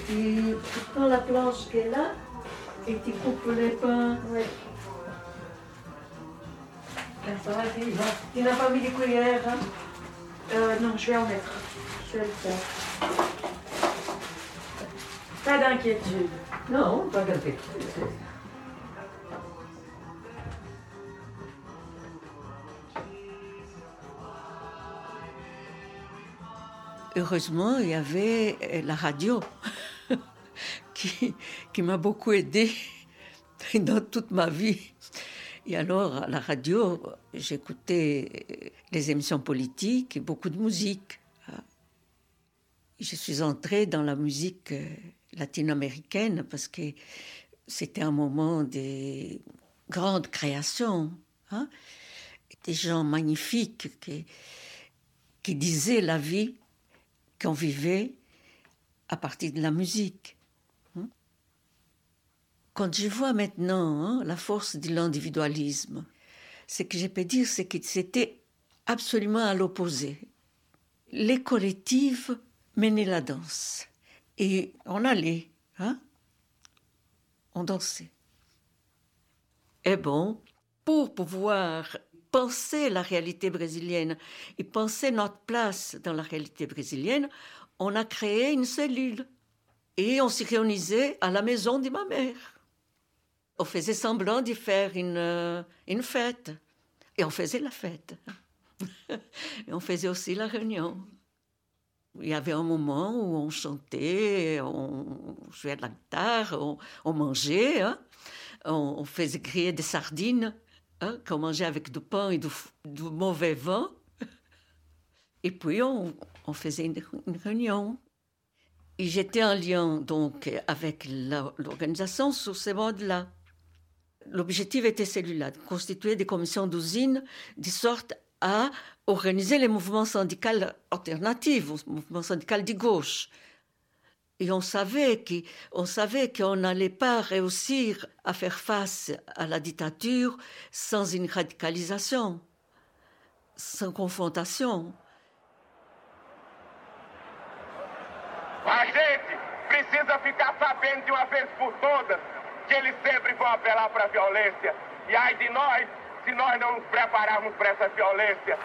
tu prends la planche qui est là et tu coupes les pains. Oui. Là, ça va, tu n'as pas mis les cuillères, hein? Non, je vais en mettre. Je vais le faire. Pas d'inquiétude. Non, pas d'inquiétude. Heureusement, il y avait la radio qui m'a beaucoup aidée dans toute ma vie. Et alors, à la radio, j'écoutais les émissions politiques et beaucoup de musique. Je suis entrée dans la musique latino-américaine parce que c'était un moment de grande création. Hein? Des gens magnifiques qui disaient la vie qu'on vivait à partir de la musique. Quand je vois maintenant la force de l'individualisme, ce que je peux dire, c'est que c'était absolument à l'opposé. Les collectives menaient la danse. Et on allait, on dansait. Et bon, pour pouvoir penser la réalité brésilienne et penser notre place dans la réalité brésilienne, on a créé une cellule. Et on s'y réunissait à la maison de ma mère. On faisait semblant de faire une fête. Et on faisait la fête. Et on faisait aussi la réunion. Il y avait un moment où on chantait, on jouait de la guitare, on mangeait, on faisait griller des sardines, qu'on mangeait avec du pain et du mauvais vin. Et puis on faisait une réunion. Et j'étais en lien donc avec l'organisation sur ce mode-là. L'objectif était celui-là, de constituer des commissions d'usine de sorte à organiser les mouvements syndicaux alternatifs, les mouvements syndicaux de gauche. Et on savait qu'on n'allait pas réussir à faire face à la dictature sans une radicalisation, sans confrontation. A gente precisa ficar sabendo de uma vez por todas que eles sempre vão apelar para a violência. E ai de nós, se nós não nos prepararmos para essa violência.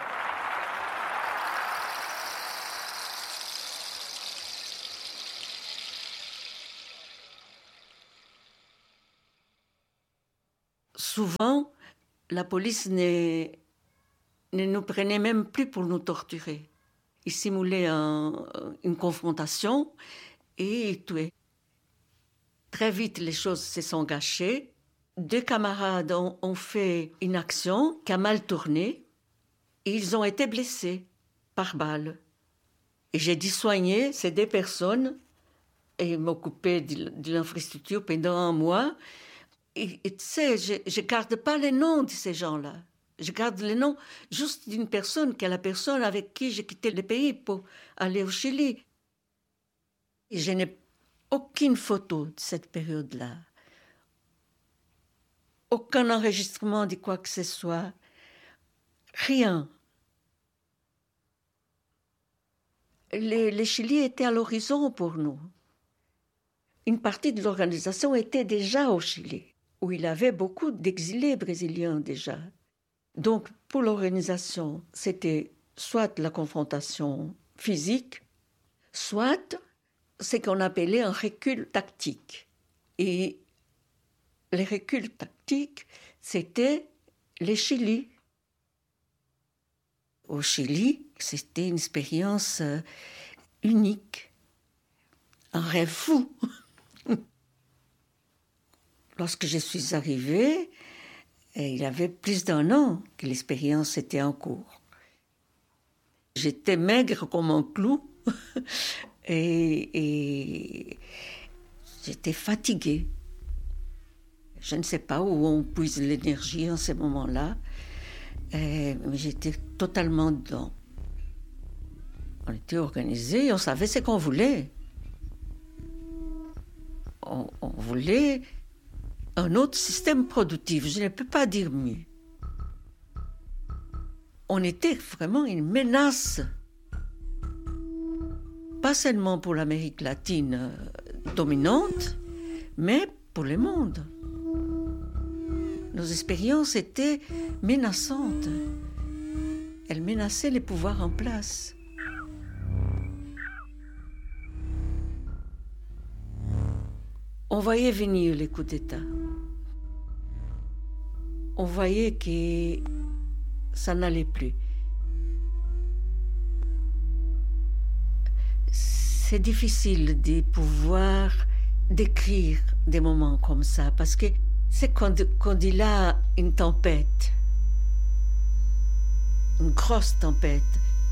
Souvent, la police ne nous prenait même plus pour nous torturer. Ils simulaient une confrontation et ils tuaient. Très vite, les choses se sont gâchées. 2 camarades ont fait une action qui a mal tourné et ils ont été blessés par balle. Et j'ai dû soigner ces 2 personnes et m'occuper de l'infrastructure pendant un mois. Et tu sais, je ne garde pas les noms de ces gens-là. Je garde le nom juste d'une personne, qui est la personne avec qui j'ai quitté le pays pour aller au Chili. Et je n'ai aucune photo de cette période-là. Aucun enregistrement de quoi que ce soit. Rien. Le Chili était à l'horizon pour nous. Une partie de l'organisation était déjà au Chili, où il y avait beaucoup d'exilés brésiliens déjà. Donc, pour l'organisation, c'était soit la confrontation physique, soit ce qu'on appelait un recul tactique. Et les reculs tactiques, c'était le Chili. Au Chili, c'était une expérience unique, un rêve fou. Lorsque je suis arrivée, il y avait plus d'1 an que l'expérience était en cours. J'étais maigre comme un clou et j'étais fatiguée. Je ne sais pas où on puise l'énergie en ces moments-là, mais j'étais totalement dedans. On était organisés, on savait ce qu'on voulait. On voulait un autre système productif, je ne peux pas dire mieux. On était vraiment une menace, pas seulement pour l'Amérique latine, dominante, mais pour le monde. Nos expériences étaient menaçantes. Elles menaçaient les pouvoirs en place. On voyait venir les coups d'État. On voyait que ça n'allait plus. C'est difficile de pouvoir décrire des moments comme ça, parce que c'est quand il y a une tempête, une grosse tempête,